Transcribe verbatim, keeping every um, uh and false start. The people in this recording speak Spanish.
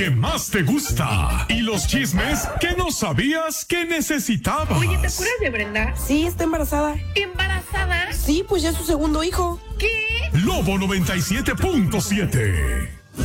que más te gusta y los chismes que no sabías que necesitabas. Oye, ¿te acuerdas de Brenda? Sí, está embarazada. ¿Embarazada? Sí, pues ya es su segundo hijo. ¿Qué? Lobo noventa y siete punto siete.